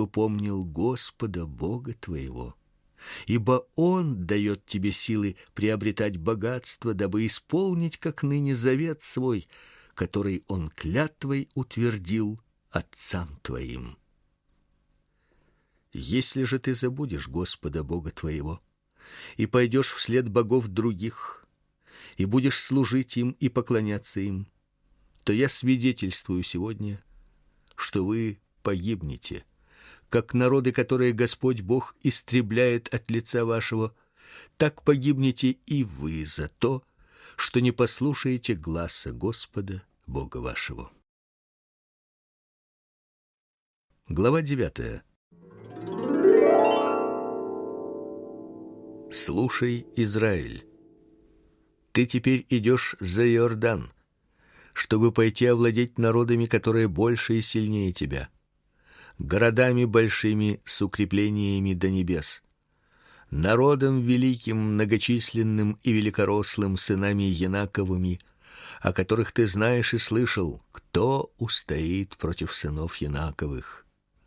чтобы помнил Господа Бога твоего, ибо Он дает тебе силы приобретать богатство, дабы исполнить, как ныне, завет свой, который Он клятвой утвердил отцам твоим. Если же ты забудешь Господа Бога твоего и пойдешь вслед богов других, и будешь служить им и поклоняться им, то я свидетельствую сегодня, что вы погибнете, как народы, которые Господь Бог истребляет от лица вашего, так погибнете и вы за то, что не послушаете гласа Господа Бога вашего. Глава 9. Слушай, Израиль, ты теперь идешь за Иордан, чтобы пойти овладеть народами, которые больше и сильнее тебя, городами большими с укреплениями до небес, народом великим, многочисленным и великорослым, сынами Янаковыми, о которых ты знаешь и слышал, кто устоит против сынов Янаковых.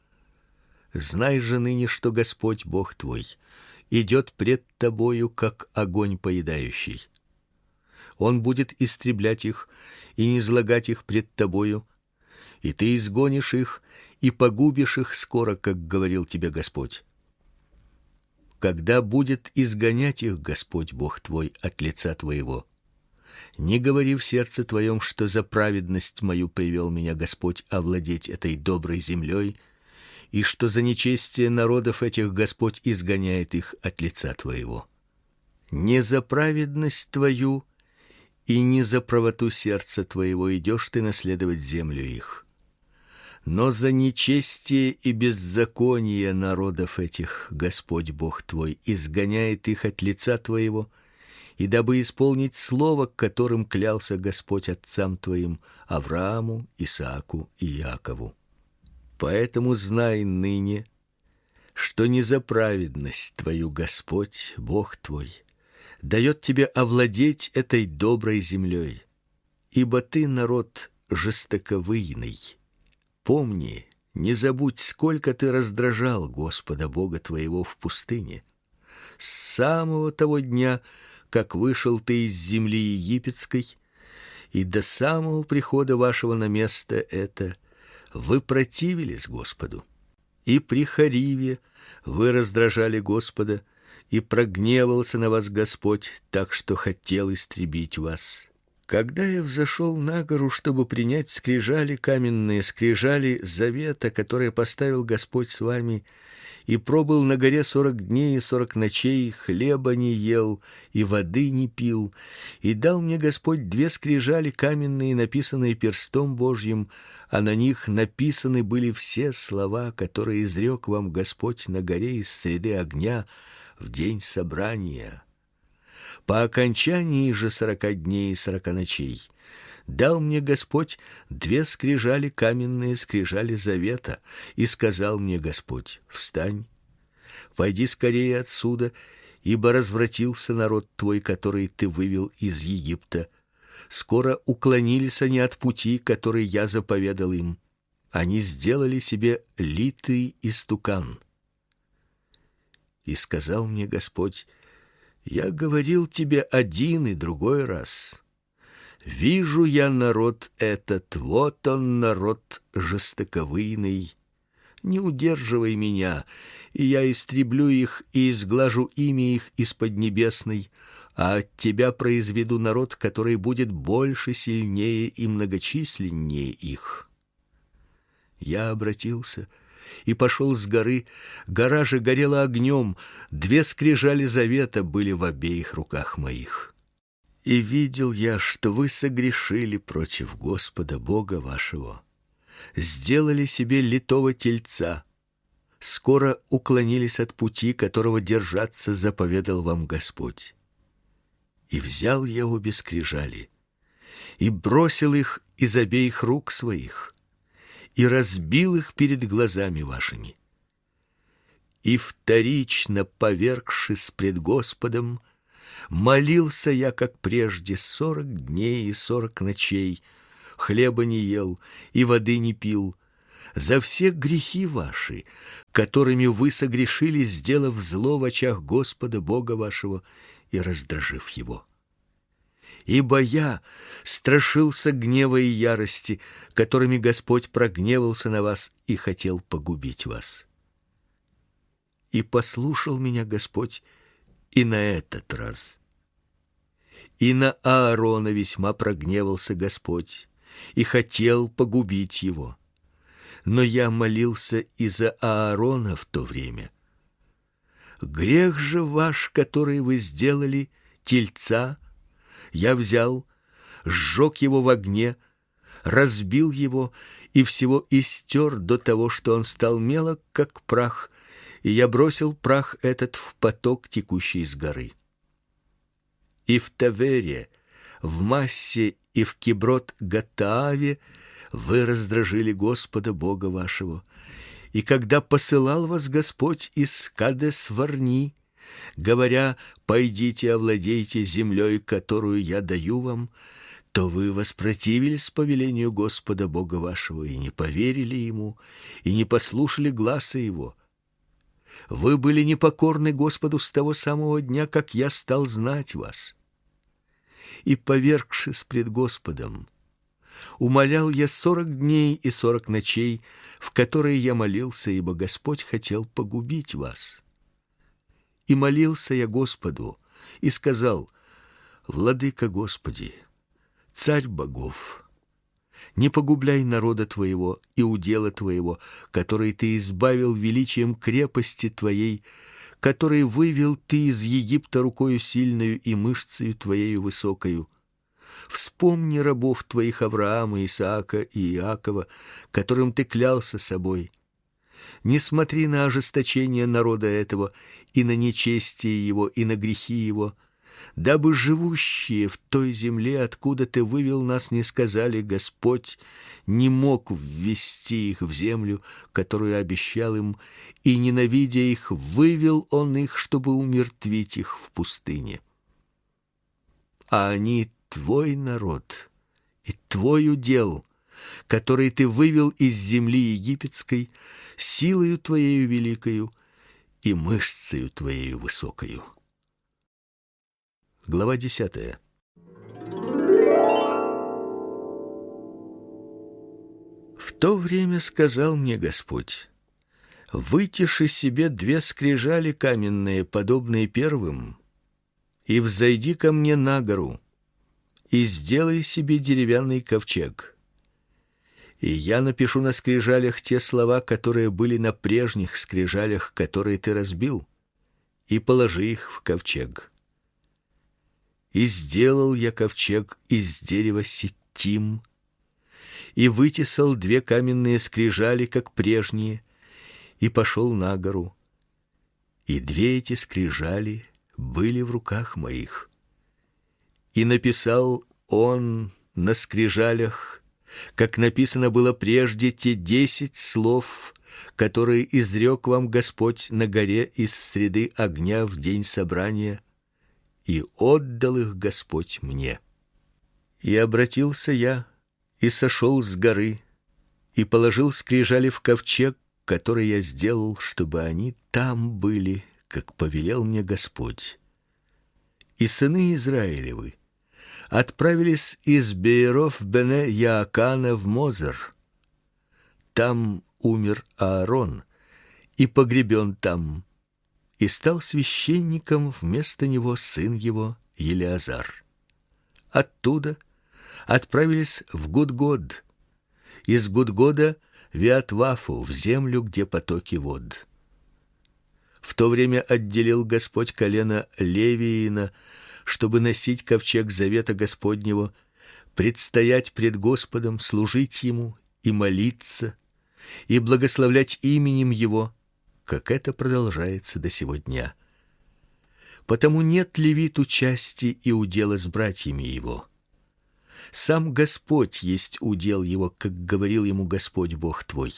Знай же ныне, что Господь Бог твой идет пред тобою, как огонь поедающий. Он будет истреблять их и низлагать их пред тобою, и ты изгонишь их и погубишь их скоро, как говорил тебе Господь. Когда будет изгонять их Господь Бог твой от лица твоего, не говори в сердце твоем, что за праведность мою привел меня Господь овладеть этой доброй землей, и что за нечестие народов этих Господь изгоняет их от лица твоего. Не за праведность твою и не за правоту сердца твоего идешь ты наследовать землю их, но за нечестие и беззаконие народов этих Господь Бог твой изгоняет их от лица твоего, и дабы исполнить слово, которым клялся Господь отцам твоим, Аврааму, Исааку и Иакову. Поэтому знай ныне, что не за праведность твою Господь Бог твой дает тебе овладеть этой доброй землей, ибо ты народ жестоковыйный. Помни, не забудь, сколько ты раздражал Господа Бога твоего в пустыне, с самого того дня, как вышел ты из земли египетской, и до самого прихода вашего на место это вы противились Господу. И при Хариве вы раздражали Господа, и прогневался на вас Господь, так что хотел истребить вас. Когда я взошел на гору, чтобы принять скрижали каменные, скрижали завета, которые поставил Господь с вами, и пробыл на горе 40 дней и 40 ночей, хлеба не ел и воды не пил, и дал мне Господь 2 скрижали каменные, написанные перстом Божьим, а на них написаны были все слова, которые изрек вам Господь на горе из среды огня в день собрания. По окончании же 40 дней и 40 ночей дал мне Господь 2 скрижали каменные, скрижали завета, и сказал мне Господь: встань, пойди скорее отсюда, ибо развратился народ твой, который ты вывел из Египта. Скоро уклонились они от пути, который я заповедал им. Они сделали себе литый истукан. И сказал мне Господь: я говорил тебе один и другой раз. Вижу я народ этот, вот он, народ жестоковыйный. Не удерживай меня, и я истреблю их и изглажу имя их из поднебесной, а от тебя произведу народ, который будет больше, сильнее и многочисленнее их. Я обратился и пошел с горы, гора же горела огнем, 2 скрижали завета были в обеих руках моих. И видел я, что вы согрешили против Господа Бога вашего, сделали себе литого тельца, скоро уклонились от пути, которого держаться заповедал вам Господь. И взял я обе скрижали, и бросил их из обеих рук своих, и разбил их перед глазами вашими. И вторично, повергшись пред Господом, молился я, как прежде, 40 дней и 40 ночей, хлеба не ел и воды не пил, за все грехи ваши, которыми вы согрешили, сделав зло в очах Господа Бога вашего и раздражив его. Ибо я страшился гнева и ярости, которыми Господь прогневался на вас и хотел погубить вас. И послушал меня Господь и на этот раз. И на Аарона весьма прогневался Господь и хотел погубить его. Но я молился и за Аарона в то время. Грех же ваш, который вы сделали, тельца, я взял, сжег его в огне, разбил его и всего истер до того, что он стал мелок, как прах, и я бросил прах этот в поток, текущий с горы. И в Тавере, в Массе и в Киброт-Гаттааве вы раздражили Господа Бога вашего. И когда посылал вас Господь из Кадес-Варни, говоря: «Пойдите, овладейте землей, которую я даю вам», то вы воспротивились повелению Господа Бога вашего и не поверили Ему, и не послушали гласа Его. Вы были непокорны Господу с того самого дня, как я стал знать вас. И, повергшись пред Господом, умолял я 40 дней и 40 ночей, в которые я молился, ибо Господь хотел погубить вас. И молился я Господу, и сказал: «Владыка Господи, Царь богов, не погубляй народа Твоего и удела Твоего, который Ты избавил величием крепости Твоей, который вывел Ты из Египта рукою сильною и мышцею Твоею высокою. Вспомни рабов Твоих Авраама, Исаака и Иакова, которым Ты клялся собой. Не смотри на ожесточение народа этого, и на нечестие его, и на грехи его, дабы живущие в той земле, откуда Ты вывел нас, не сказали: Господь не мог ввести их в землю, которую обещал им, и, ненавидя их, вывел Он их, чтобы умертвить их в пустыне. А они Твой народ и Твой удел, который Ты вывел из земли египетской силою Твоею великою и мышцею Твоею высокою». Глава 10. В то время сказал мне Господь: «Вытиши себе 2 скрижали каменные, подобные первым, и взойди ко мне на гору, и сделай себе деревянный ковчег. И я напишу на скрижалях те слова, которые были на прежних скрижалях, которые ты разбил, и положи их в ковчег». И сделал я ковчег из дерева ситим, и вытесал 2 каменные скрижали, как прежние, и пошел на гору. И 2 эти скрижали были в руках моих. И написал он на скрижалях, как написано было прежде, те 10 слов, которые изрек вам Господь на горе из среды огня в день собрания, и отдал их Господь мне. И обратился я, и сошел с горы, и положил скрижали в ковчег, который я сделал, чтобы они там были, как повелел мне Господь. И сыны Израилевы отправились из Бееров бене Яакана в Мозер. Там умер Аарон и погребен там, и стал священником вместо него сын его Елеазар. Оттуда отправились в Гудгод, из Гудгода в Иатвафу, в землю, где потоки вод. В то время отделил Господь колено Левиина, чтобы носить ковчег завета Господнего, предстоять пред Господом, служить Ему и молиться, и благословлять именем Его, как это продолжается до сего дня. Потому нет левиту части и удела с братьями его. Сам Господь есть удел его, как говорил ему Господь Бог твой.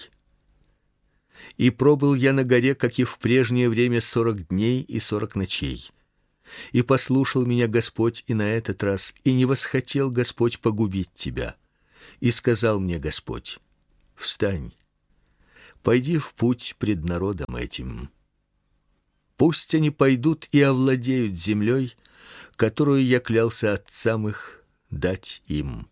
И пробыл я на горе, как и в прежнее время, 40 дней и 40 ночей. И послушал меня Господь и на этот раз, и не восхотел Господь погубить тебя. И сказал мне Господь: «Встань, пойди в путь пред народом этим. Пусть они пойдут и овладеют землей, которую я клялся отцам их дать им.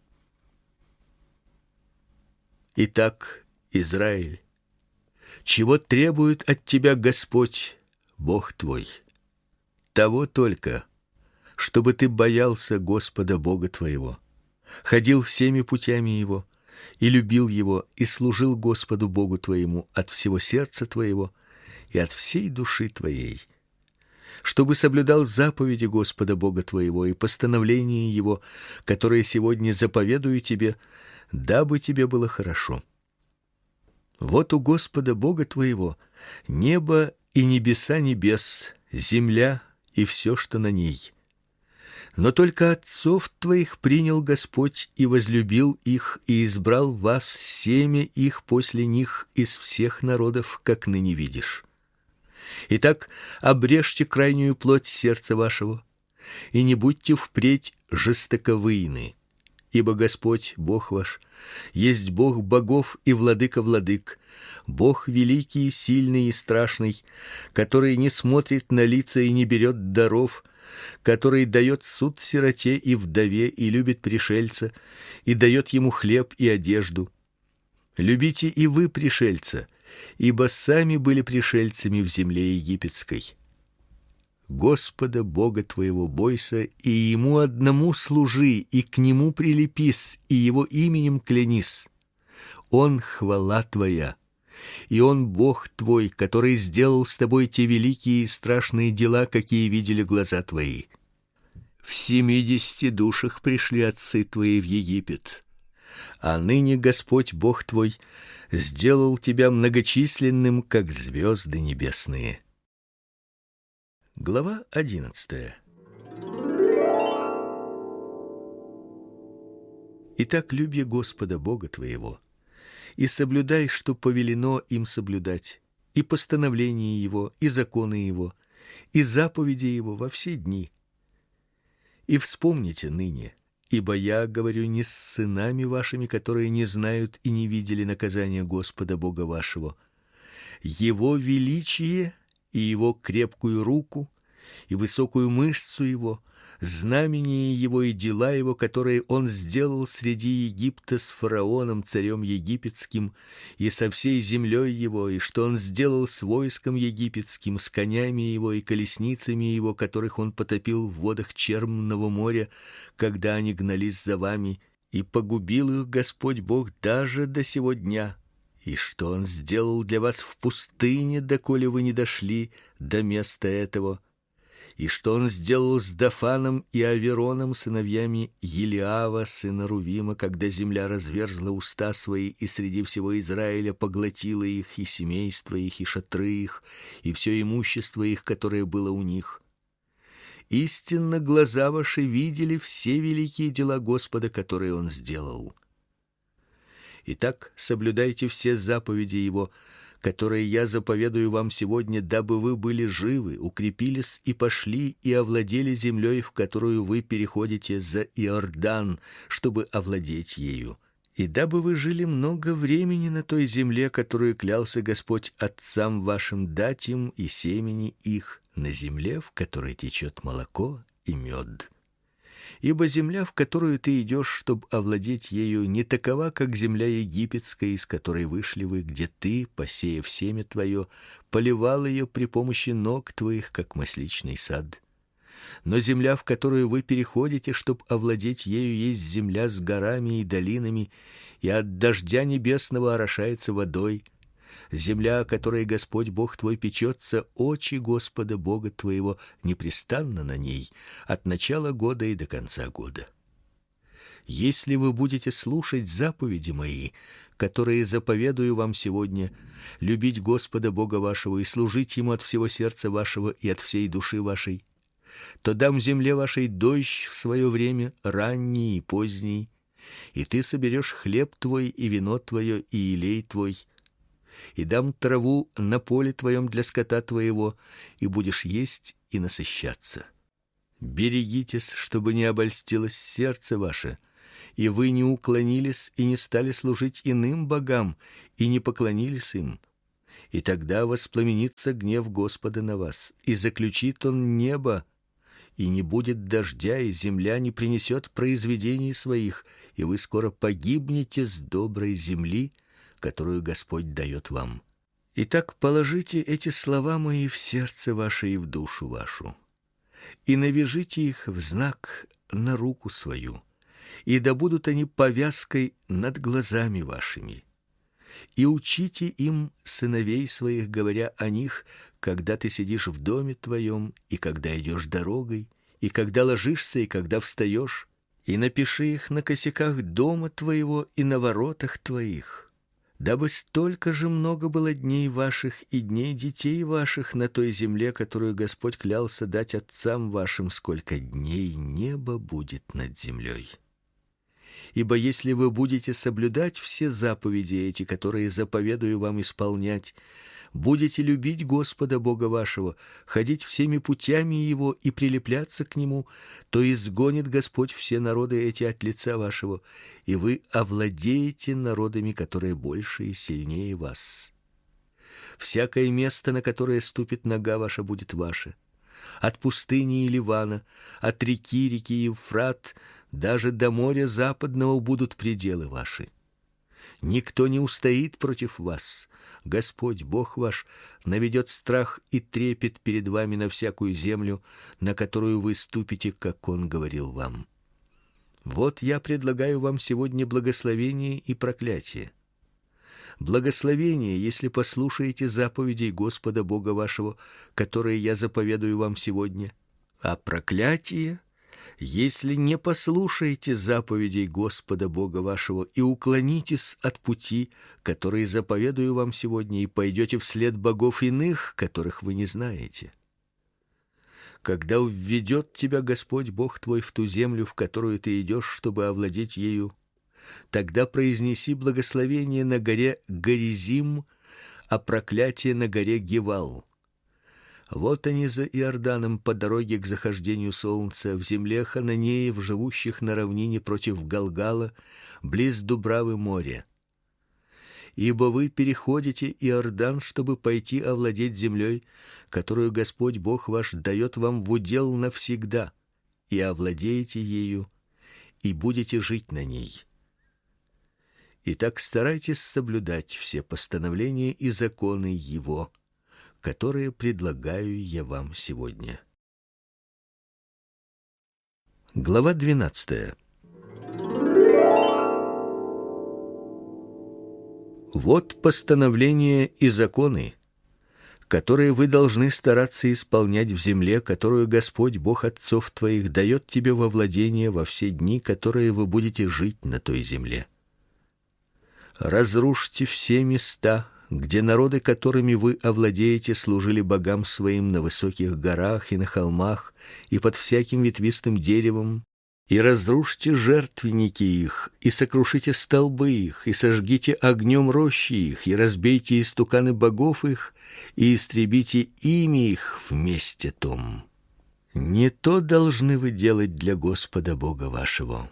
Итак, Израиль, чего требует от тебя Господь, Бог твой? Того только, чтобы ты боялся Господа Бога твоего, ходил всеми путями его и любил его и служил Господу Богу твоему от всего сердца твоего и от всей души твоей, чтобы соблюдал заповеди Господа Бога твоего и постановления его, которые сегодня заповедую тебе, дабы тебе было хорошо. Вот у Господа Бога твоего небо и небеса небес, земля и все, что на ней. Но только отцов твоих принял Господь и возлюбил их и избрал вас семя их после них из всех народов, как ныне видишь. Итак, обрежьте крайнюю плоть сердца вашего и не будьте впредь жестоковыйны, ибо Господь Бог ваш есть Бог богов и владыка владык, Бог великий, сильный и страшный, который не смотрит на лица и не берет даров, который дает суд сироте и вдове и любит пришельца и дает ему хлеб и одежду. Любите и вы пришельца, ибо сами были пришельцами в земле египетской. Господа Бога твоего бойся, и ему одному служи, и к нему прилепись, и его именем клянись. Он хвала твоя, и он Бог твой, который сделал с тобой те великие и страшные дела, какие видели глаза твои. В 70 душах пришли отцы твои в Египет, а ныне Господь Бог твой сделал тебя многочисленным, как звезды небесные. Глава 11. Итак, люби Господа Бога твоего и соблюдай, что повелено им соблюдать, и постановления его, и законы его, и заповеди его во все дни. И вспомните ныне, ибо я говорю не с сынами вашими, которые не знают и не видели наказания Господа Бога вашего, его величие и его крепкую руку, и высокую мышцу его, знамения его и дела его, которые он сделал среди Египта с фараоном, царем египетским, и со всей землей его, и что он сделал с войском египетским, с конями его и колесницами его, которых он потопил в водах Чермного моря, когда они гнались за вами, и погубил их Господь Бог даже до сего дня. И что он сделал для вас в пустыне, доколе вы не дошли до места этого, и что он сделал с Дафаном и Авероном, сыновьями Елиава, сына Рувима, когда земля разверзла уста свои и среди всего Израиля поглотила их, и семейства их, и шатры их, и все имущество их, которое было у них. Истинно глаза ваши видели все великие дела Господа, которые он сделал. Итак, соблюдайте все заповеди его, которые я заповедую вам сегодня, дабы вы были живы, укрепились и пошли и овладели землей, в которую вы переходите за Иордан, чтобы овладеть ею, и дабы вы жили много времени на той земле, которую клялся Господь отцам вашим дать им и семени их, на земле, в которой течет молоко и мед. Ибо земля, в которую ты идешь, чтобы овладеть ею, не такова, как земля египетская, из которой вышли вы, где ты, посеяв семя твое, поливал ее при помощи ног твоих, как масличный сад. Но земля, в которую вы переходите, чтобы овладеть ею, есть земля с горами и долинами, и от дождя небесного орошается водой. Земля, о которой Господь Бог твой печется, очи Господа Бога твоего непрестанно на ней, от начала года и до конца года. Если вы будете слушать заповеди мои, которые заповедую вам сегодня, любить Господа Бога вашего и служить ему от всего сердца вашего и от всей души вашей, то дам земле вашей дождь в свое время, ранний и поздний, и ты соберешь хлеб твой и вино твое и елей твой, и дам траву на поле твоем для скота твоего, и будешь есть и насыщаться. Берегитесь, чтобы не обольстилось сердце ваше, и вы не уклонились и не стали служить иным богам, и не поклонились им, И тогда воспламенится гнев Господа на вас, и заключит он небо, и не будет дождя, и земля не принесет произведений своих, и вы скоро погибнете с доброй земли, которую Господь дает вам. Итак, положите эти слова мои в сердце ваше и в душу вашу, и навяжите их в знак на руку свою, и да будут они повязкой над глазами вашими. И учите им сыновей своих, говоря о них, когда ты сидишь в доме твоем, и когда идешь дорогой, и когда ложишься, и когда встаешь, и напиши их на косяках дома твоего и на воротах твоих, дабы столько же много было дней ваших и дней детей ваших на той земле, которую Господь клялся дать отцам вашим, сколько дней небо будет над землей. Ибо если вы будете соблюдать все заповеди эти, которые заповедую вам исполнять, будете любить Господа Бога вашего, ходить всеми путями Его и прилепляться к Нему, то изгонит Господь все народы эти от лица вашего, и вы овладеете народами, которые больше и сильнее вас. Всякое место, на которое ступит нога ваша, будет ваше. От пустыни и Ливана, от реки Евфрат, даже до моря западного будут пределы ваши. Никто не устоит против вас. Господь, Бог ваш, наведет страх и трепет перед вами на всякую землю, на которую вы ступите, как Он говорил вам. Вот я предлагаю вам сегодня благословение и проклятие. Благословение, если послушаете заповедей Господа Бога вашего, которые я заповедую вам сегодня, а проклятие, если не послушаете заповедей Господа Бога вашего и уклонитесь от пути, который заповедую вам сегодня, и пойдете вслед богов иных, которых вы не знаете. Когда введет тебя Господь Бог твой в ту землю, в которую ты идешь, чтобы овладеть ею, тогда произнеси благословение на горе Горизим, а проклятие на горе Гивал. Вот они за Иорданом по дороге к захождению солнца, в земле Хананеев, живущих на равнине против Галгала, близ Дубравы моря. Ибо вы переходите Иордан, чтобы пойти овладеть землей, которую Господь Бог ваш дает вам в удел навсегда, и овладеете ею, и будете жить на ней. Итак, старайтесь соблюдать все постановления и законы Его, которые предлагаю я вам сегодня. Глава 12. Вот постановления и законы, которые вы должны стараться исполнять в земле, которую Господь Бог отцов твоих дает тебе во владение во все дни, которые вы будете жить на той земле. Разрушьте все места, где народы, которыми вы овладеете, служили богам своим на высоких горах и на холмах и под всяким ветвистым деревом, и разрушьте жертвенники их, и сокрушите столбы их, и сожгите огнем рощи их, и разбейте истуканы богов их, и истребите ими их вместе том. Не то должны вы делать для Господа Бога вашего.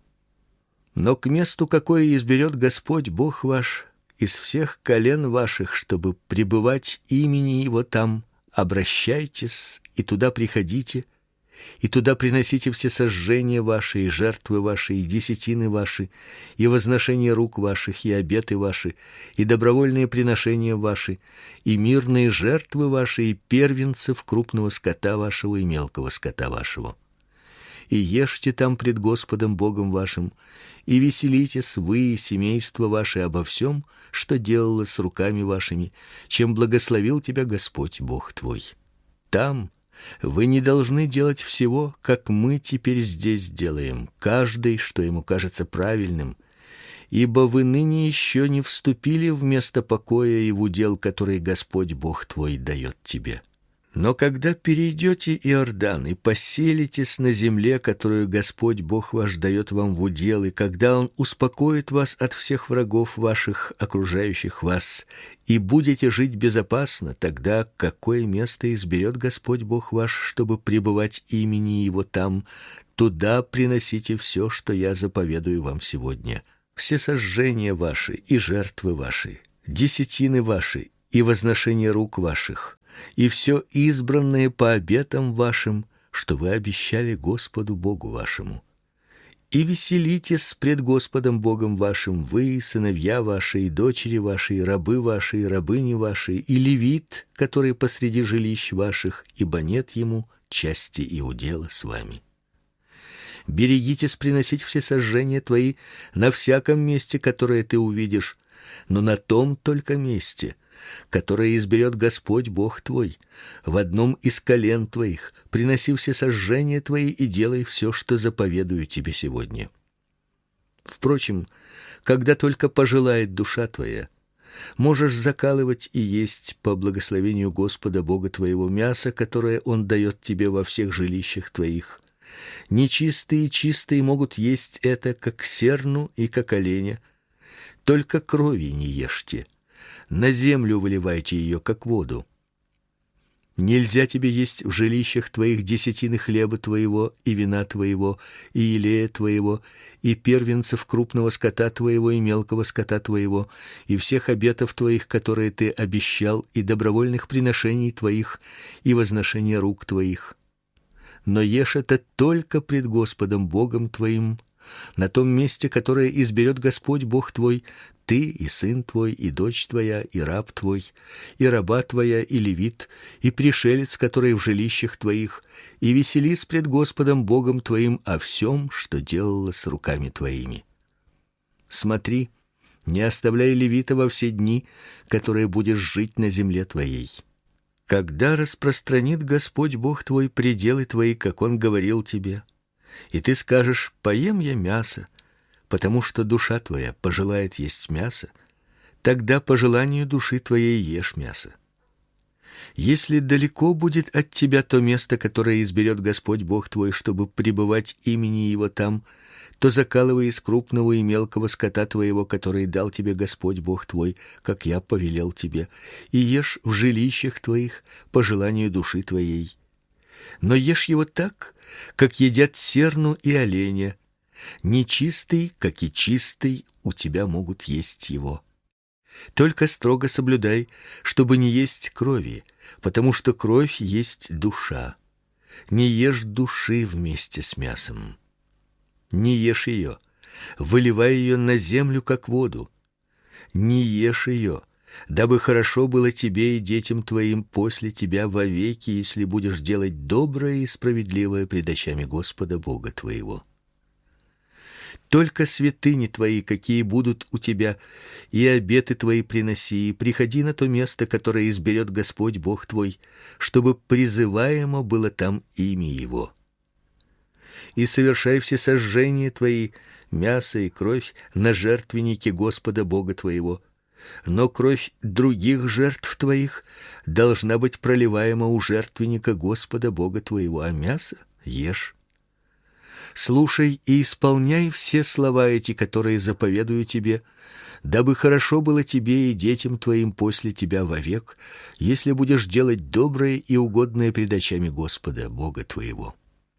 Но к месту, какое изберет Господь Бог ваш из всех колен ваших, чтобы пребывать имени Его там, обращайтесь и туда приходите, и туда приносите все сожжения ваши, и жертвы ваши, и десятины ваши, и возношения рук ваших, и обеты ваши, и добровольные приношения ваши, и мирные жертвы ваши, и первенцев крупного скота вашего и мелкого скота вашего. И ешьте там пред Господом Богом вашим, и веселитесь вы и семейство ваше обо всем, что делало с руками вашими, чем благословил тебя Господь Бог твой. Там вы не должны делать всего, как мы теперь здесь делаем, каждый, что ему кажется правильным, ибо вы ныне еще не вступили в место покоя и в удел, который Господь Бог твой дает тебе. Но когда перейдете Иордан и поселитесь на земле, которую Господь Бог ваш дает вам в удел, и когда Он успокоит вас от всех врагов ваших, окружающих вас, и будете жить безопасно, тогда какое место изберет Господь Бог ваш, чтобы пребывать имени Его там, туда приносите все, что я заповедую вам сегодня. Все сожжения ваши и жертвы ваши, десятины ваши и возношение рук ваших, и все избранное по обетам вашим, что вы обещали Господу Богу вашему. И веселитесь пред Господом Богом вашим вы, сыновья ваши, и дочери ваши, и рабы ваши, и рабыни ваши, и левит, который посреди жилищ ваших, ибо нет ему части и удела с вами. Берегитесь приносить все сожжения твои на всяком месте, которое ты увидишь, но на том только месте, которое изберет Господь Бог твой, в одном из колен твоих. Приноси все сожжения твои и делай все, что заповедую тебе сегодня. Впрочем, когда только пожелает душа твоя, можешь закалывать и есть по благословению Господа Бога твоего мясо, которое Он дает тебе во всех жилищах твоих. Нечистые и чистые могут есть это, как серну и как оленя. Только крови не ешьте, на землю выливайте ее, как воду. Нельзя тебе есть в жилищах твоих десятины хлеба твоего, и вина твоего, и елея твоего, и первенцев крупного скота твоего, и мелкого скота твоего, и всех обетов твоих, которые ты обещал, и добровольных приношений твоих, и возношения рук твоих. Но ешь это только пред Господом Богом твоим, на том месте, которое изберет Господь Бог твой, ты и сын твой, и дочь твоя, и раб твой, и раба твоя, и левит, и пришелец, который в жилищах твоих, и веселись пред Господом Богом твоим о всем, что делалось руками твоими. Смотри, не оставляй левита во все дни, которые будешь жить на земле твоей. Когда распространит Господь Бог твой пределы твои, как Он говорил тебе, и ты скажешь: поем я мясо, потому что душа твоя пожелает есть мясо, тогда по желанию души твоей ешь мясо. Если далеко будет от тебя то место, которое изберет Господь Бог твой, чтобы пребывать имени Его там, то закалывай из крупного и мелкого скота твоего, который дал тебе Господь Бог твой, как я повелел тебе, и ешь в жилищах твоих по желанию души твоей. Но ешь его так, как едят серну и оленя. Нечистый, как и чистый, у тебя могут есть его. Только строго соблюдай, чтобы не есть крови, потому что кровь есть душа. Не ешь души вместе с мясом. Не ешь ее, выливай ее на землю, как воду. Не ешь ее, дабы хорошо было тебе и детям твоим после тебя вовеки, если будешь делать доброе и справедливое пред очами Господа Бога твоего. Только святыни твои, какие будут у тебя, и обеты твои приноси, и приходи на то место, которое изберет Господь Бог твой, чтобы призываемо было там имя Его. И совершай все сожжения твои, мясо и кровь, на жертвеннике Господа Бога твоего. Но кровь других жертв твоих должна быть проливаема у жертвенника Господа Бога твоего, а мясо ешь. Слушай и исполняй все слова эти, которые заповедую тебе, дабы хорошо было тебе и детям твоим после тебя вовек, если будешь делать доброе и угодное пред очами Господа Бога твоего.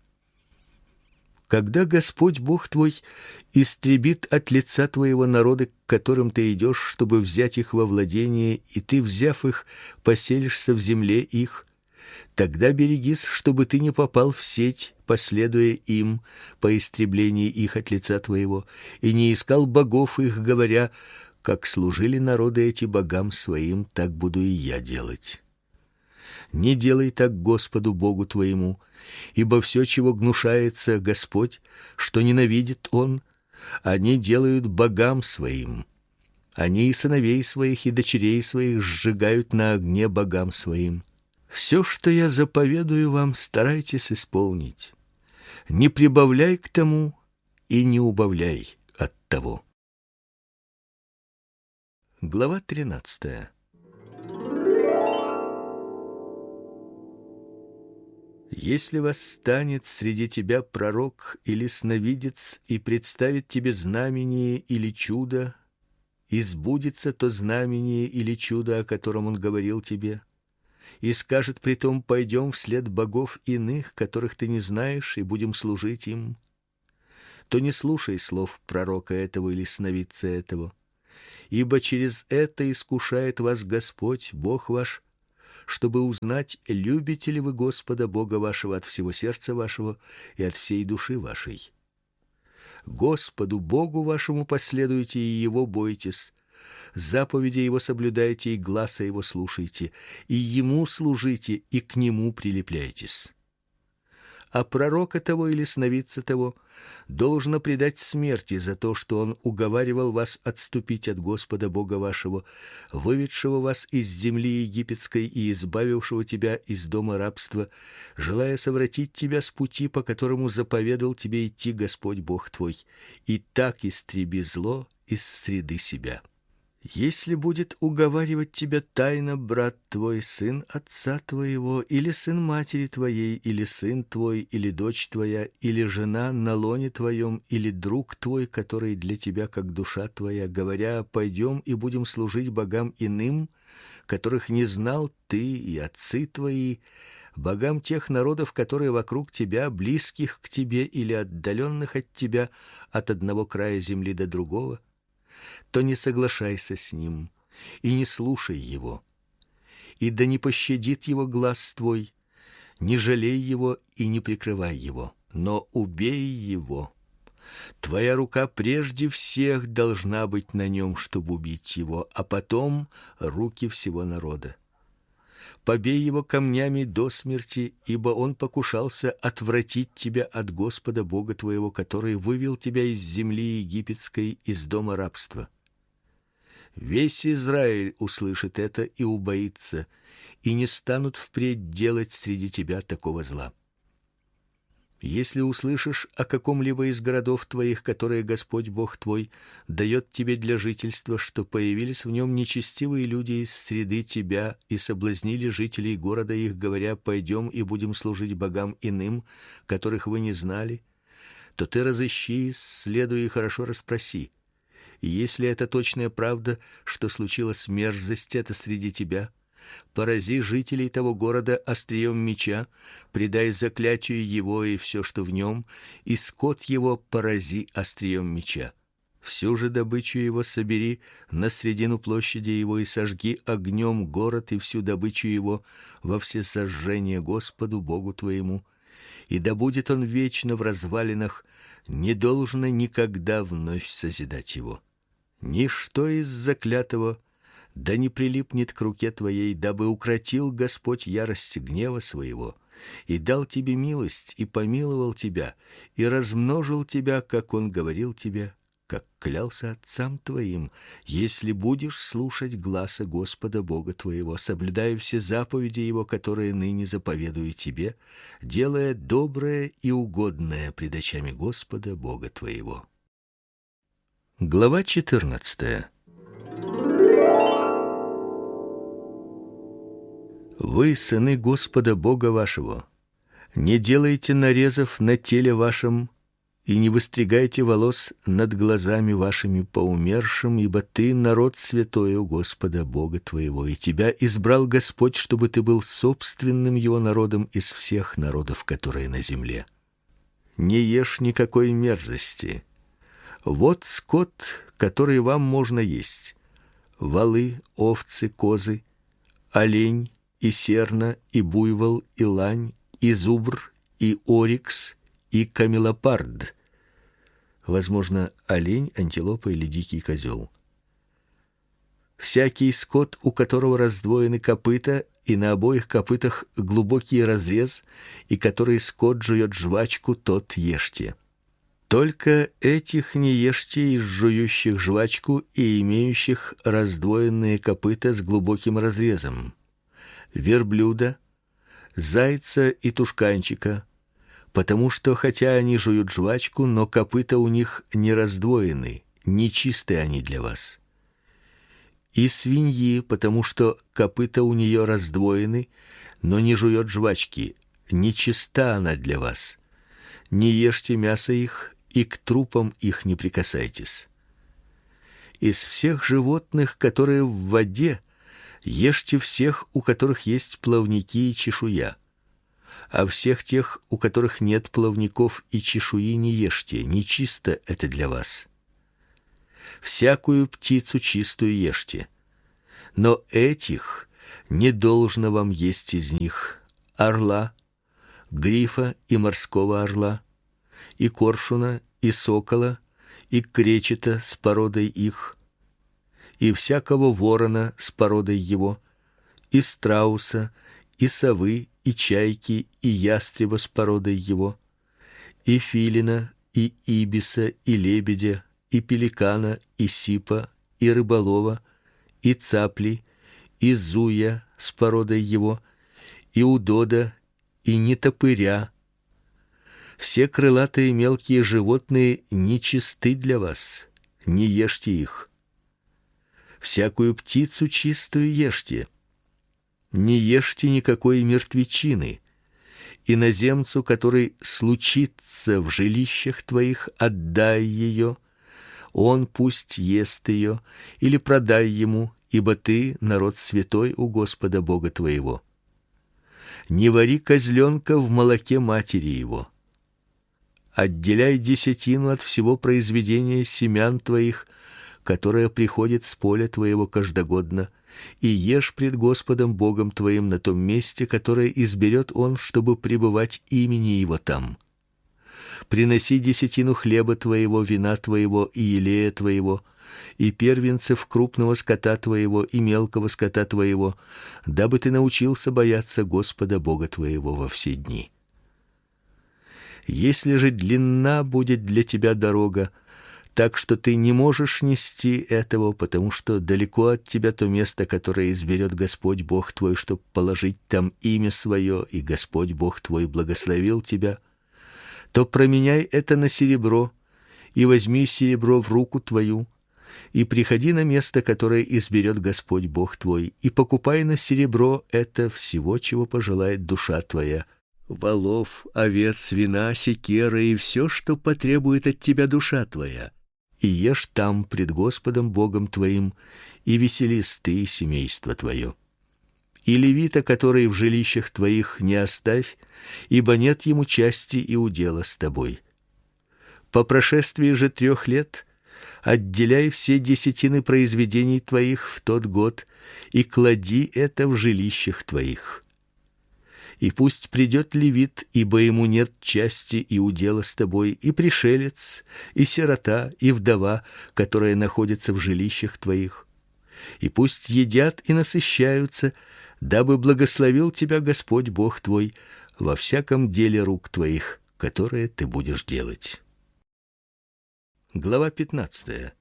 Когда Господь Бог твой истребит от лица твоего народы, к которым ты идешь, чтобы взять их во владение, и ты, взяв их, поселишься в земле их, тогда берегись, чтобы ты не попал в сеть, последуя им по истреблении их от лица твоего, и не искал богов их, говоря: как служили народы эти богам своим, так буду и я делать. Не делай так Господу Богу твоему, ибо все, чего гнушается Господь, что ненавидит Он, они делают богам своим. Они и сыновей своих, и дочерей своих сжигают на огне богам своим. Все, что я заповедую вам, старайтесь исполнить. Не прибавляй к тому и не убавляй от того. Глава 13. Если восстанет среди тебя пророк или сновидец и представит тебе знамение или чудо, и сбудется то знамение или чудо, о котором он говорил тебе, и скажет притом: пойдем вслед богов иных, которых ты не знаешь, и будем служить им, то не слушай слов пророка этого или сновидца этого, ибо через это искушает вас Господь, Бог ваш, чтобы узнать, любите ли вы Господа Бога вашего от всего сердца вашего и от всей души вашей. Господу Богу вашему последуйте и его бойтесь, заповеди его соблюдайте и гласа его слушайте, и ему служите и к нему прилепляйтесь. А пророка того или сновидца того должно предать смерти за то, что он уговаривал вас отступить от Господа Бога вашего, выведшего вас из земли египетской и избавившего тебя из дома рабства, желая совратить тебя с пути, по которому заповедал тебе идти Господь Бог твой, и так истреби зло из среды себя. Если будет уговаривать тебя тайно брат твой, сын отца твоего, или сын матери твоей, или сын твой, или дочь твоя, или жена на лоне твоем, или друг твой, который для тебя как душа твоя, говоря: пойдем и будем служить богам иным, которых не знал ты и отцы твои, богам тех народов, которые вокруг тебя, близких к тебе или отдаленных от тебя, от одного края земли до другого, то не соглашайся с ним и не слушай его. И да не пощадит его глаз твой, не жалей его и не прикрывай его, но убей его. Твоя рука прежде всех должна быть на нем, чтобы убить его, а потом руки всего народа. Побей его камнями до смерти, ибо он покушался отвратить тебя от Господа Бога твоего, который вывел тебя из земли египетской, из дома рабства. Весь Израиль услышит это и убоится, и не станут впредь делать среди тебя такого зла. Если услышишь о каком-либо из городов твоих, которые Господь Бог твой дает тебе для жительства, что появились в нем нечестивые люди из среды тебя и соблазнили жителей города их, говоря: пойдем и будем служить богам иным, которых вы не знали, то ты разыщи, исследуй и хорошо расспроси. И если это точная правда, что случилась мерзость эта среди тебя, порази жителей того города острием меча, предай заклятию его и все, что в нем, и скот его порази острием меча. Всю же добычу его собери на средину площади его и сожги огнем город и всю добычу его во всесожжение Господу Богу твоему, и да будет он вечно в развалинах, не должно никогда вновь созидать его. Ничто из заклятого да не прилипнет к руке твоей, дабы укротил Господь ярость гнева своего, и дал тебе милость, и помиловал тебя, и размножил тебя, как он говорил тебе, как клялся отцам твоим, если будешь слушать гласа Господа Бога твоего, соблюдая все заповеди его, которые ныне заповедую тебе, делая доброе и угодное пред очами Господа Бога твоего. Глава 14. Вы, сыны Господа Бога вашего, не делайте нарезов на теле вашем и не выстригайте волос над глазами вашими по умершим, ибо ты народ святой у Господа Бога твоего, и тебя избрал Господь, чтобы ты был собственным его народом из всех народов, которые на земле. Не ешь никакой мерзости. Вот скот, который вам можно есть: волы, овцы, козы, олень, и серна, и буйвол, и лань, и зубр, и орикс, и камелопард. Возможно, олень, антилопа или дикий козел. Всякий скот, у которого раздвоены копыта, и на обоих копытах глубокий разрез, и который скот жует жвачку, тот ешьте. Только этих не ешьте из жующих жвачку и имеющих раздвоенные копыта с глубоким разрезом: верблюда, зайца и тушканчика, потому что хотя они жуют жвачку, но копыта у них не раздвоены, нечисты они для вас. И свиньи, потому что копыта у нее раздвоены, но не жует жвачки, нечиста она для вас. Не ешьте мясо их, и к трупам их не прикасайтесь. Из всех животных, которые в воде, ешьте всех, у которых есть плавники и чешуя, а всех тех, у которых нет плавников и чешуи, не ешьте, нечисто это для вас. Всякую птицу чистую ешьте, но этих не должно вам есть из них: орла, грифа и морского орла, и коршуна, и сокола, и кречета с породой их, и всякого ворона с породой его, и страуса, и совы, и чайки, и ястреба с породой его, и филина, и ибиса, и лебедя, и пеликана, и сипа, и рыболова, и цапли, и зуя с породой его, и удода, и нетопыря. Все крылатые мелкие животные нечисты для вас, не ешьте их. Всякую птицу чистую ешьте. Не ешьте никакой мертвечины. Иноземцу, который случится в жилищах твоих, отдай ее. Он пусть ест ее, или продай ему, ибо ты народ святой у Господа Бога твоего. Не вари козленка в молоке матери его. Отделяй десятину от всего произведения семян твоих, которое приходит с поля твоего каждогодно, и ешь пред Господом Богом твоим на том месте, которое изберет Он, чтобы пребывать имени Его там. Приноси десятину хлеба твоего, вина твоего и елея твоего, и первенцев крупного скота твоего и мелкого скота твоего, дабы ты научился бояться Господа Бога твоего во все дни. Если же длинна будет для тебя дорога, так что ты не можешь нести этого, потому что далеко от тебя то место, которое изберет Господь Бог твой, чтоб положить там имя свое, и Господь Бог твой благословил тебя, то променяй это на серебро, и возьми серебро в руку твою, и приходи на место, которое изберет Господь Бог твой, и покупай на серебро это всего, чего пожелает душа твоя: волов, овец, вина, секера и все, что потребует от тебя душа твоя. И ешь там пред Господом Богом твоим, и веселись ты и семейство твое. И левита, который в жилищах твоих, не оставь, ибо нет ему части и удела с тобой. По прошествии же 3 лет отделяй все десятины произведений твоих в тот год и клади это в жилищах твоих. И пусть придет левит, ибо ему нет части и удела с тобой, и пришелец, и сирота, и вдова, которая находится в жилищах твоих. И пусть едят и насыщаются, дабы благословил тебя Господь Бог твой во всяком деле рук твоих, которое ты будешь делать. Глава 15.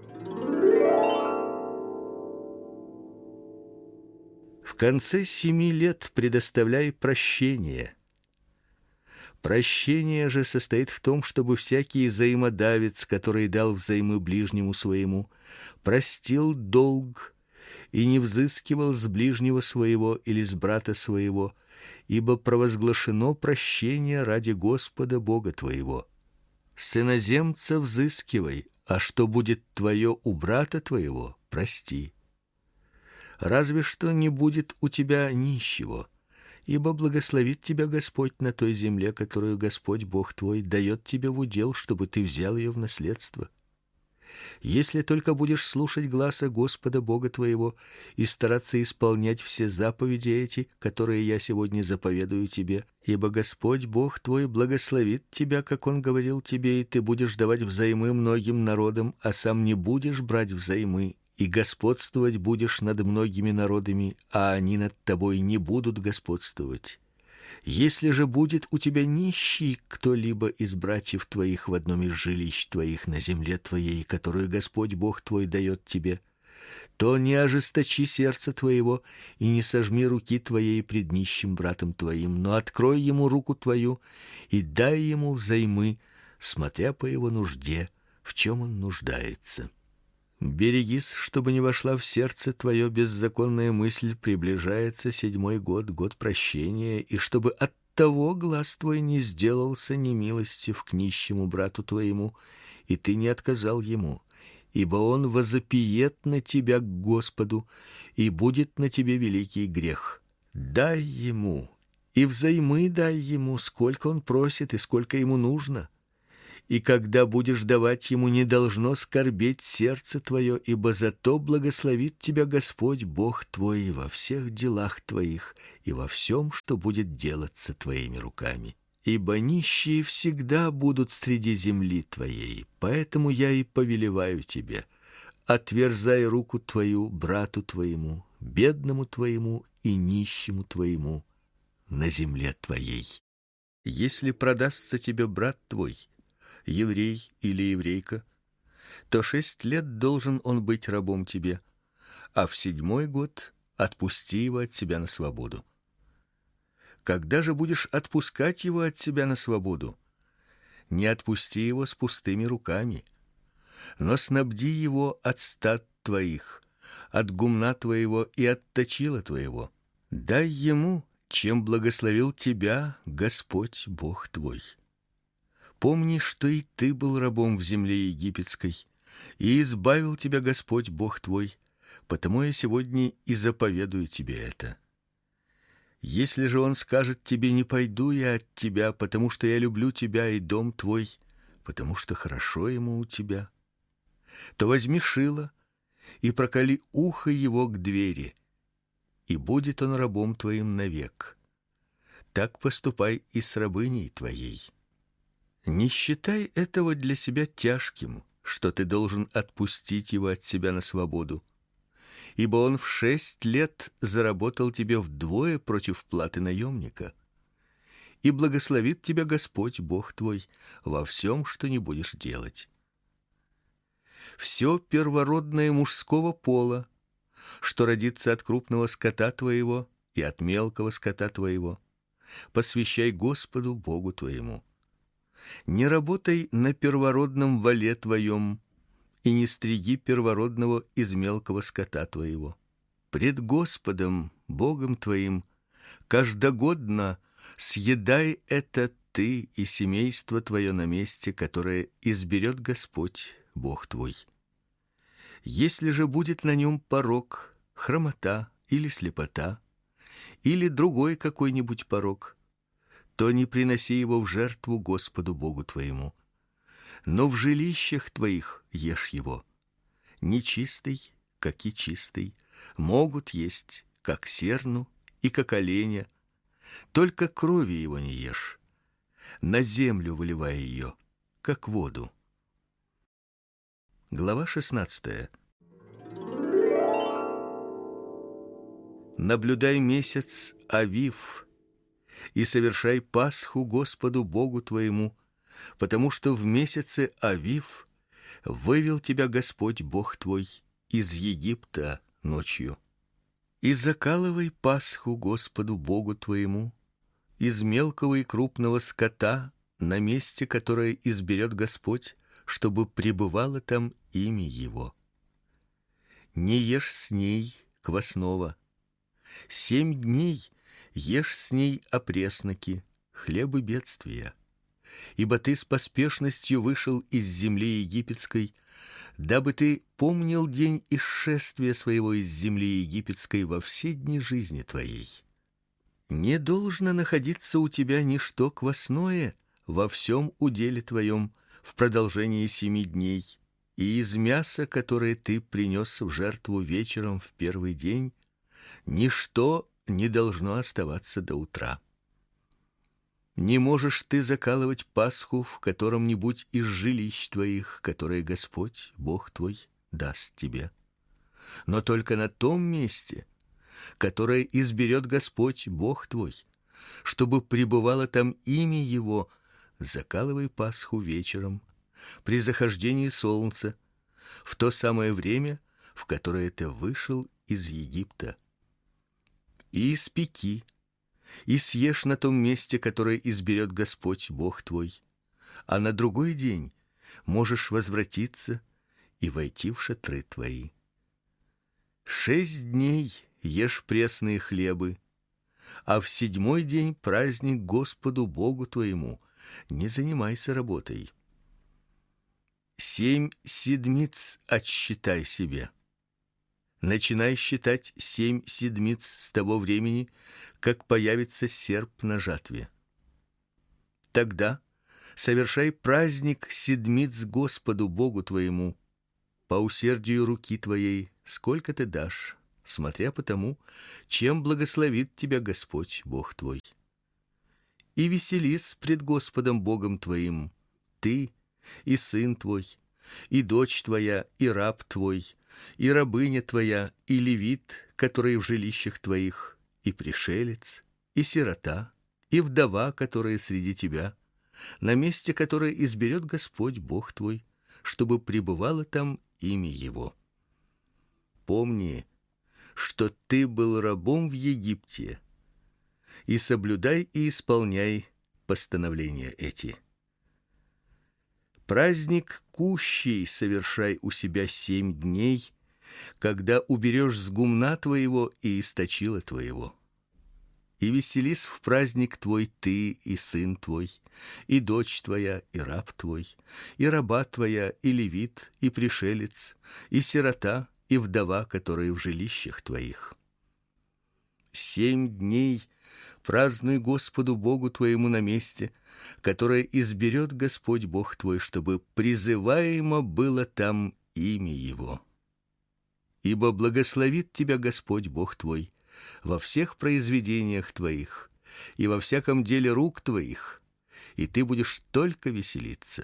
В конце 7 лет предоставляй прощение. Прощение же состоит в том, чтобы всякий взаимодавец, который дал взаймы ближнему своему, простил долг и не взыскивал с ближнего своего или с брата своего, ибо провозглашено прощение ради Господа Бога твоего. С иноземца взыскивай, а что будет твое у брата твоего, прости. Разве что не будет у тебя нищего, ибо благословит тебя Господь на той земле, которую Господь Бог твой дает тебе в удел, чтобы ты взял ее в наследство. Если только будешь слушать гласа Господа Бога твоего и стараться исполнять все заповеди эти, которые я сегодня заповедую тебе, ибо Господь Бог твой благословит тебя, как Он говорил тебе, и ты будешь давать взаймы многим народам, а сам не будешь брать взаймы, и господствовать будешь над многими народами, а они над тобой не будут господствовать. Если же будет у тебя нищий кто-либо из братьев твоих в одном из жилищ твоих на земле твоей, которую Господь Бог твой дает тебе, то не ожесточи сердце твоего и не сожми руки твоей пред нищим братом твоим, но открой ему руку твою и дай ему взаймы, смотря по его нужде, в чем он нуждается. Берегись, чтобы не вошла в сердце твое беззаконная мысль: приближается 7-й год, год прощения, и чтобы оттого глаз твой не сделался немилостив к нищему брату твоему, и ты не отказал ему, ибо он возопиет на тебя к Господу, и будет на тебе великий грех. Дай ему, и взаймы дай ему, сколько он просит и сколько ему нужно, И когда будешь давать ему, не должно скорбеть сердце твое, ибо зато благословит тебя Господь Бог твой во всех делах твоих и во всем, что будет делаться твоими руками. Ибо нищие всегда будут среди земли твоей, поэтому я и повелеваю тебе: отверзай руку твою брату твоему, бедному твоему и нищему твоему на земле твоей. Если продастся тебе брат твой, еврей или еврейка, то 6 лет должен он быть рабом тебе, а в 7-й год отпусти его от себя на свободу. Когда же будешь отпускать его от себя на свободу, не отпусти его с пустыми руками, но снабди его от стад твоих, от гумна твоего и от точила твоего. Дай ему, чем благословил тебя Господь Бог твой. Помни, что и ты был рабом в земле египетской, и избавил тебя Господь Бог твой, потому я сегодня и заповедую тебе это. Если же он скажет тебе: не пойду я от тебя, потому что я люблю тебя и дом твой, потому что хорошо ему у тебя, то возьми шило и проколи ухо его к двери, и будет он рабом твоим навек. Так поступай и с рабыней твоей. Не считай этого для себя тяжким, что ты должен отпустить его от себя на свободу, ибо он в 6 лет заработал тебе вдвое против платы наемника. И благословит тебя Господь Бог твой во всем, что не будешь делать. Все первородное мужского пола, что родится от крупного скота твоего и от мелкого скота твоего, посвящай Господу Богу твоему. Не работай на первородном воле твоем, и не стриги первородного из мелкого скота твоего. Пред Господом Богом твоим каждогодно съедай это ты и семейство твое на месте, которое изберет Господь Бог твой. Если же будет на нем порок, хромота или слепота, или другой какой-нибудь порок, то не приноси его в жертву Господу Богу твоему, но в жилищах твоих ешь его. Нечистый, как и чистый, могут есть, как серну и как оленя, только крови его не ешь, на землю выливая ее, как воду. Глава 16. Наблюдай месяц Авив и совершай Пасху Господу Богу твоему, потому что в месяце Авив вывел тебя Господь Бог твой из Египта ночью. И закалывай Пасху Господу Богу твоему из мелкого и крупного скота на месте, которое изберет Господь, чтобы пребывало там имя Его. Не ешь с ней квасного. 7 дней ешь с ней опресноки, хлебы бедствия. Ибо ты с поспешностью вышел из земли египетской, дабы ты помнил день исшествия своего из земли египетской во все дни жизни твоей. Не должно находиться у тебя ничто квасное во всем уделе твоем в продолжении 7 дней, и из мяса, которое ты принес в жертву вечером в первый день, ничто не должно оставаться до утра. Не можешь ты закалывать Пасху в котором-нибудь из жилищ твоих, которые Господь, Бог твой, даст тебе, но только на том месте, которое изберет Господь, Бог твой, чтобы пребывало там имя Его. Закалывай Пасху вечером, при захождении солнца, в то самое время, в которое ты вышел из Египта. И испеки, и съешь на том месте, которое изберет Господь Бог твой, а на другой день можешь возвратиться и войти в шатры твои. 6 дней ешь пресные хлебы, а в 7-й день праздник Господу Богу твоему, не занимайся работой. 7 седмиц отсчитай себе. Начинай считать 7 седмиц с того времени, как появится серп на жатве. Тогда совершай праздник седмиц Господу Богу твоему, по усердию руки твоей, сколько ты дашь, смотря по тому, чем благословит тебя Господь Бог твой. И веселись пред Господом Богом твоим, ты и сын твой, и дочь твоя, и раб твой, и рабыня твоя, и левит, который в жилищах твоих, и пришелец, и сирота, и вдова, которая среди тебя, на месте, которое изберет Господь Бог твой, чтобы пребывало там имя Его. Помни, что ты был рабом в Египте, и соблюдай и исполняй постановления эти. Праздник кущей совершай у себя 7 дней, когда уберешь с гумна твоего и источила твоего. И веселись в праздник твой ты и сын твой, и дочь твоя, и раб твой, и раба твоя, и левит, и пришелец, и сирота, и вдова, которые в жилищах твоих. 7 дней празднуй Господу Богу твоему на месте, которое изберет Господь Бог твой, чтобы призываемо было там имя Его. Ибо благословит тебя Господь Бог твой во всех произведениях твоих и во всяком деле рук твоих, и ты будешь только веселиться.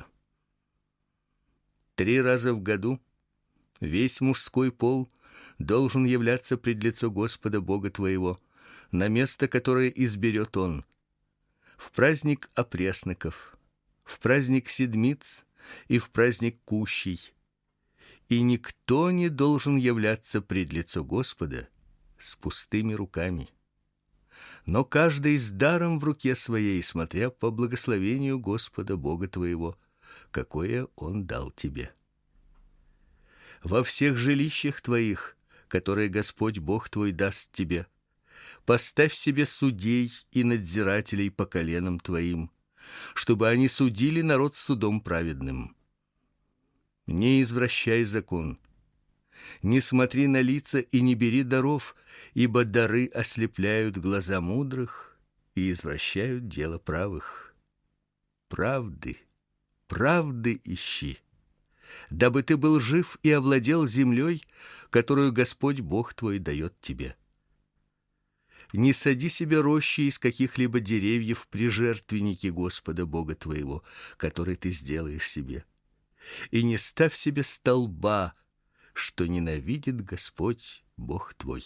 3 раза в году весь мужской пол должен являться пред лицо Господа Бога твоего на место, которое изберет Он: в праздник опресноков, в праздник седмиц и в праздник кущей. И никто не должен являться пред лицо Господа с пустыми руками, но каждый с даром в руке своей, смотря по благословению Господа Бога твоего, какое Он дал тебе. Во всех жилищах твоих, которые Господь Бог твой даст тебе, поставь себе судей и надзирателей по коленам твоим, чтобы они судили народ судом праведным. Не извращай закон, не смотри на лица и не бери даров, ибо дары ослепляют глаза мудрых и извращают дело правых. Правды ищи, дабы ты был жив и овладел землей, которую Господь Бог твой дает тебе. Не сади себе рощи из каких-либо деревьев при жертвеннике Господа Бога твоего, который ты сделаешь себе, и не ставь себе столба, что ненавидит Господь Бог твой.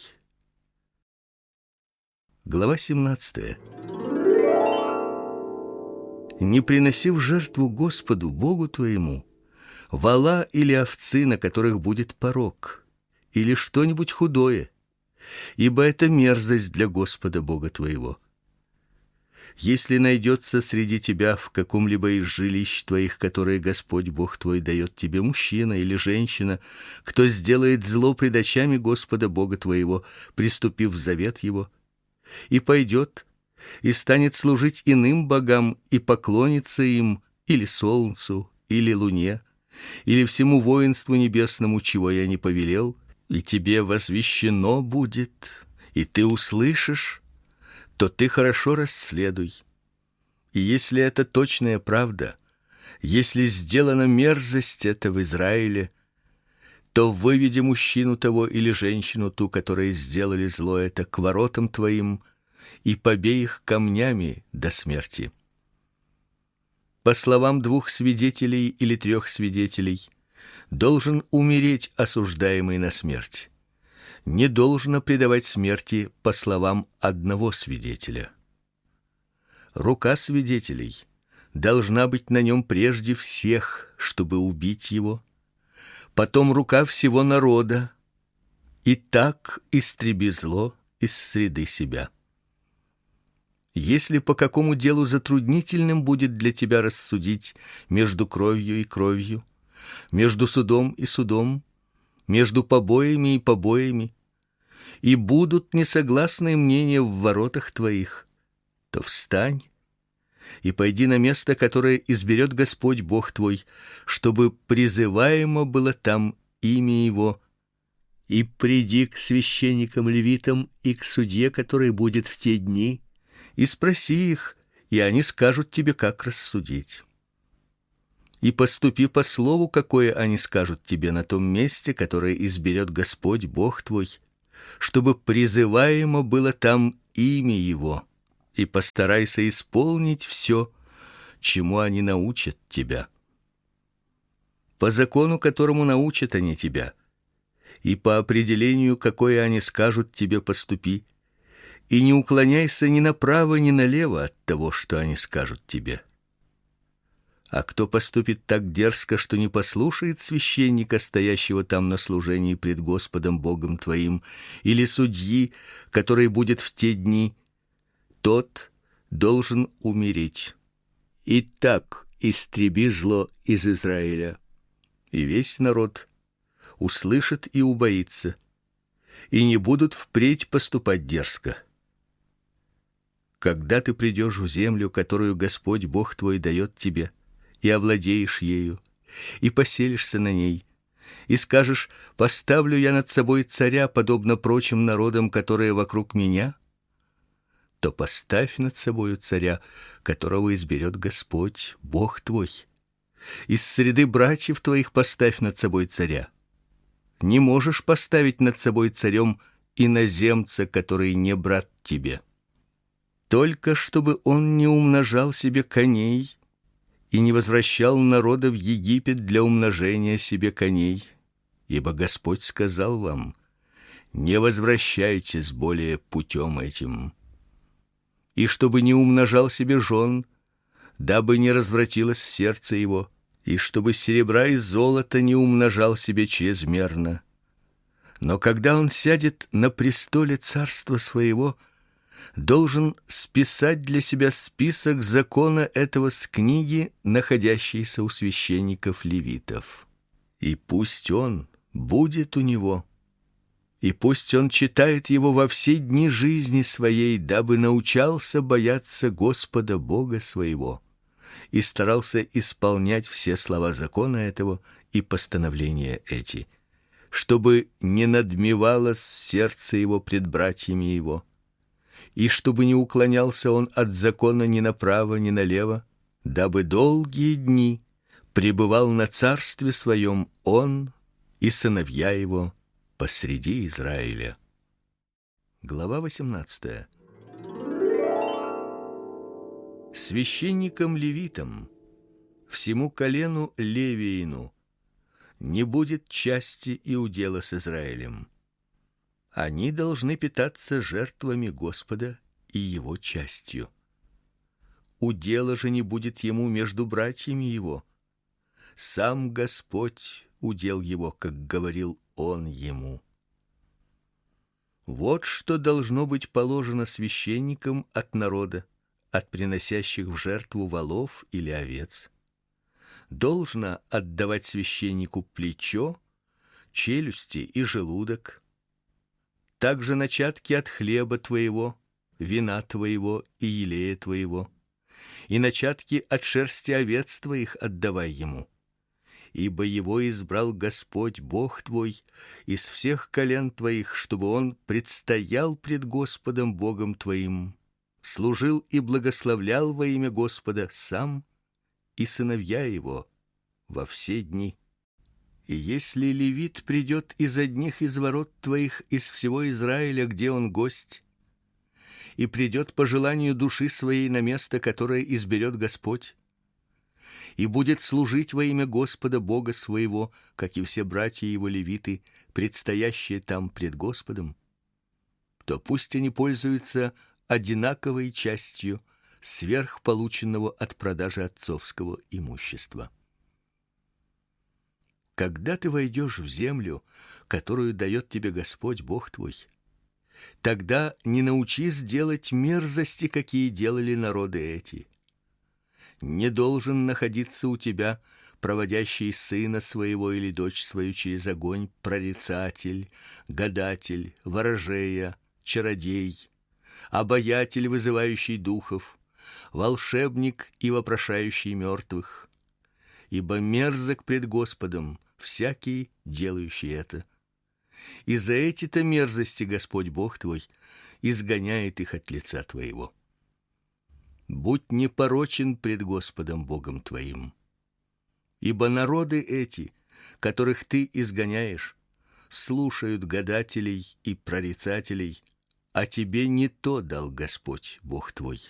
Глава 17. Не приноси в жертву Господу Богу твоему вола или овцы, на которых будет порок, или что-нибудь худое, ибо это мерзость для Господа Бога твоего. Если найдется среди тебя в каком-либо из жилищ твоих, которые Господь Бог твой дает тебе, мужчина или женщина, кто сделает зло пред очами Господа Бога твоего, приступив в завет Его, и пойдет и станет служить иным богам и поклонится им, или солнцу, или луне, или всему воинству небесному, чего я не повелел, и тебе возвещено будет, и ты услышишь, то ты хорошо расследуй. И если это точная правда, если сделана мерзость эта в Израиле, то выведи мужчину того или женщину ту, которые сделали зло это, к воротам твоим, и побей их камнями до смерти. По словам 2 свидетелей или 3 свидетелей, должен умереть осуждаемый на смерть. Не должно предавать смерти по словам 1 свидетеля. Рука свидетелей должна быть на нем прежде всех, чтобы убить его, потом рука всего народа, и так истреби зло из среды себя. Если по какому делу затруднительным будет для тебя рассудить между кровью и кровью, между судом и судом, между побоями и побоями, и будут несогласные мнения в воротах твоих, то встань и пойди на место, которое изберет Господь Бог твой, чтобы призываемо было там имя Его, и приди к священникам-левитам и к судье, который будет в те дни, и спроси их, и они скажут тебе, как рассудить. и поступи по слову, какое они скажут тебе на том месте, которое изберет Господь Бог твой, чтобы призываемо было там имя Его, и постарайся исполнить все, чему они научат тебя. По закону, которому научат они тебя, и по определению, какое они скажут тебе, поступи, и не уклоняйся ни направо, ни налево от того, что они скажут тебе. А кто поступит так дерзко, что не послушает священника, стоящего там на служении пред Господом Богом твоим, или судьи, который будет в те дни, тот должен умереть. Итак, истреби зло из Израиля, и весь народ услышит и убоится, и не будут впредь поступать дерзко. Когда ты придешь в землю, которую Господь Бог твой дает тебе, и овладеешь ею, и поселишься на ней, и скажешь: поставлю я над собой царя, подобно прочим народам, которые вокруг меня, то поставь над собою царя, которого изберет Господь Бог твой. Из среды братьев твоих поставь над собой царя. Не можешь поставить над собой царем иноземца, который не брат тебе. Только чтобы он не умножал себе коней и не возвращал народа в Египет для умножения себе коней, ибо Господь сказал вам: не возвращайтесь более путем этим. И чтобы не умножал себе жен, дабы не развратилось сердце его, и чтобы серебра и золота не умножал себе чрезмерно. Но когда он сядет на престоле царства своего, должен списать для себя список закона этого с книги, находящейся у священников левитов. И пусть он будет у него, и пусть он читает его во все дни жизни своей, дабы научался бояться Господа Бога своего и старался исполнять все слова закона этого и постановления эти, чтобы не надмевалось сердце его пред братьями его, и чтобы не уклонялся он от закона ни направо, ни налево, дабы долгие дни пребывал на царстве своем он и сыновья его посреди Израиля. Глава 18. Священникам-левитам, всему колену Левиину, не будет части и удела с Израилем. Они должны питаться жертвами Господа и его частью. Удела же не будет ему между братьями его. Сам Господь удел его, как говорил он ему. Вот что должно быть положено священникам от народа, от приносящих в жертву волов или овец. Должно отдавать священнику плечо, челюсти и желудок, также начатки от хлеба твоего, вина твоего и елея твоего, и начатки от шерсти овец твоих отдавай ему. Ибо его избрал Господь Бог твой из всех колен твоих, чтобы он предстоял пред Господом Богом твоим, служил и благословлял во имя Господа сам и сыновья его во все дни. И если левит придет из одних из ворот твоих из всего Израиля, где он гость, и придет по желанию души своей на место, которое изберет Господь, и будет служить во имя Господа Бога своего, как и все братья его левиты, предстоящие там пред Господом, то пусть они пользуются одинаковой частью сверх полученного от продажи отцовского имущества. Когда ты войдешь в землю, которую дает тебе Господь Бог твой, тогда не научись делать мерзости, какие делали народы эти. Не должен находиться у тебя проводящий сына своего или дочь свою через огонь прорицатель, гадатель, ворожея, чародей, обаятель, вызывающий духов, волшебник и вопрошающий мертвых. Ибо мерзок пред Господом всякий, делающий это. И за эти-то мерзости Господь Бог твой изгоняет их от лица твоего. Будь непорочен пред Господом Богом твоим. Ибо народы эти, которых ты изгоняешь, слушают гадателей и прорицателей, а тебе не то дал Господь Бог твой.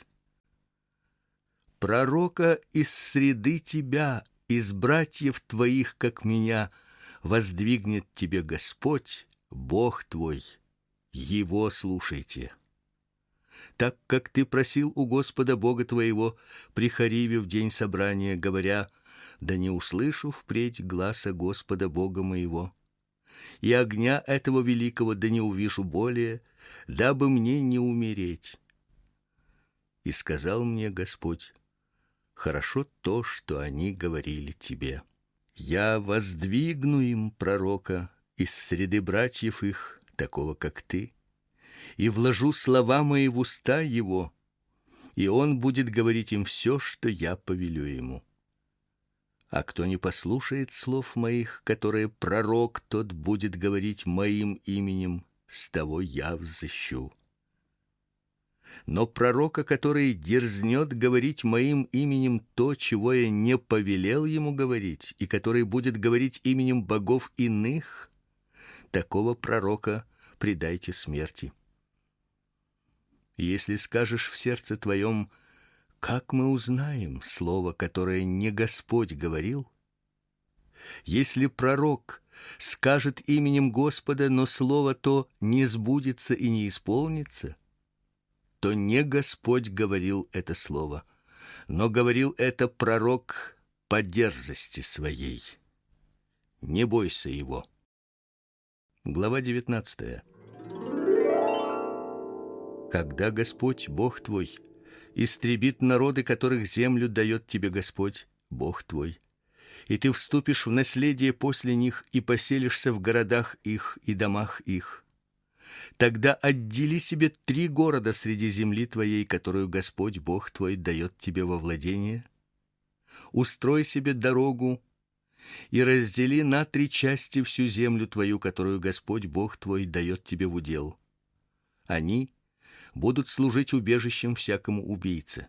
Пророка из среды тебя, из братьев твоих, как меня, воздвигнет тебе Господь, Бог твой. Его слушайте. Так как ты просил у Господа Бога твоего при Хориве в день собрания, говоря: да не услышу впредь гласа Господа Бога моего, и огня этого великого да не увижу более, дабы мне не умереть. И сказал мне Господь: хорошо то, что они говорили тебе. Я воздвигну им пророка из среды братьев их, такого как ты, и вложу слова мои в уста его, и он будет говорить им все, что я повелю ему. А кто не послушает слов моих, которые пророк тот будет говорить моим именем, с того я взыщу. Но пророка, который дерзнет говорить моим именем то, чего я не повелел ему говорить, и который будет говорить именем богов иных, такого пророка предайте смерти. Если скажешь в сердце твоем: как мы узнаем слово, которое не Господь говорил? Если пророк скажет именем Господа, но слово то не сбудется и не исполнится, то не Господь говорил это слово, но говорил это пророк по дерзости своей. Не бойся его. Глава 19. Когда Господь, Бог твой, истребит народы, которых землю дает тебе Господь, Бог твой, и ты вступишь в наследие после них и поселишься в городах их и домах их, тогда отдели себе 3 города среди земли твоей, которую Господь Бог твой дает тебе во владение. Устрой себе дорогу и раздели на 3 части всю землю твою, которую Господь Бог твой дает тебе в удел. Они будут служить убежищем всякому убийце.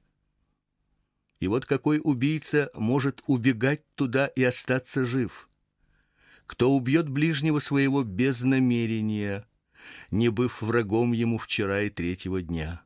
И вот какой убийца может убегать туда и остаться жив? Кто убьет ближнего своего без намерения, не быв врагом ему вчера и 3-го дня?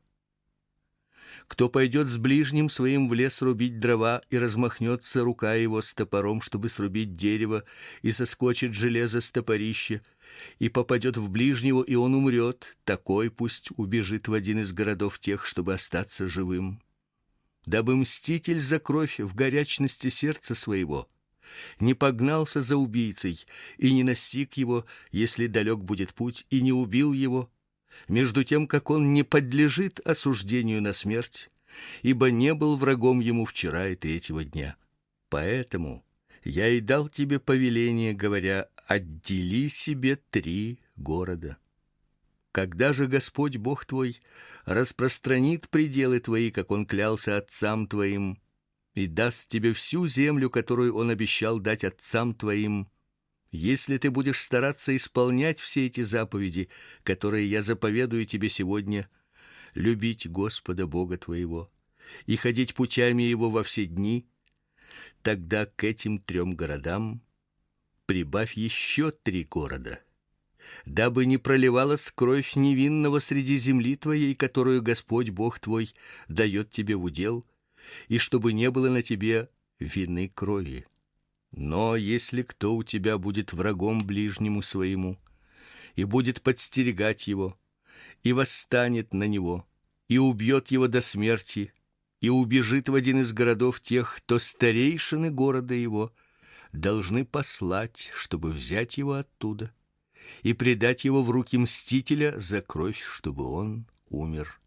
Кто пойдет с ближним своим в лес рубить дрова, и размахнется рука его с топором, чтобы срубить дерево, и соскочит железо с топорища, и попадет в ближнего, и он умрет, такой пусть убежит в один из городов тех, чтобы остаться живым. Дабы мститель за кровь в горячности сердца своего не погнался за убийцей и не настиг его, если далек будет путь, и не убил его, между тем, как он не подлежит осуждению на смерть, ибо не был врагом ему вчера и 3-го дня. Поэтому я и дал тебе повеление, говоря: отдели себе 3 города. Когда же Господь Бог твой распространит пределы твои, как Он клялся отцам твоим, и даст тебе всю землю, которую Он обещал дать отцам твоим, если ты будешь стараться исполнять все эти заповеди, которые я заповедую тебе сегодня, любить Господа Бога твоего и ходить путями Его во все дни, тогда к этим 3 городам прибавь еще 3 города, дабы не проливалась кровь невинного среди земли твоей, которую Господь Бог твой дает тебе в удел, и чтобы не было на тебе вины крови. Но если кто у тебя будет врагом ближнему своему и будет подстерегать его, и восстанет на него, и убьет его до смерти, и убежит в один из городов тех, то старейшины города его должны послать, чтобы взять его оттуда и предать его в руки мстителя за кровь, чтобы он умер.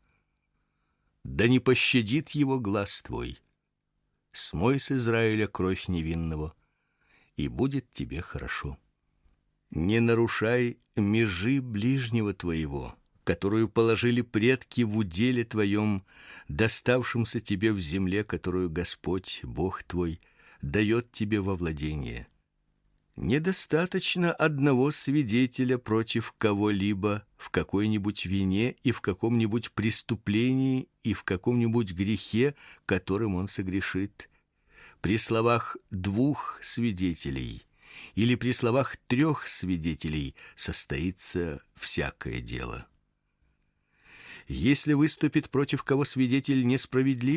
Да не пощадит его глаз твой. Смой с Израиля кровь невинного, и будет тебе хорошо. Не нарушай межи ближнего твоего, которую положили предки в уделе твоем, доставшемся тебе в земле, которую Господь, Бог твой, дает тебе во владение. Недостаточно одного свидетеля против кого-либо в какой-нибудь вине и в каком-нибудь преступлении и в каком-нибудь грехе, которым он согрешит. При словах двух свидетелей или при словах трех свидетелей состоится всякое дело. Если выступит против кого свидетель несправедлив,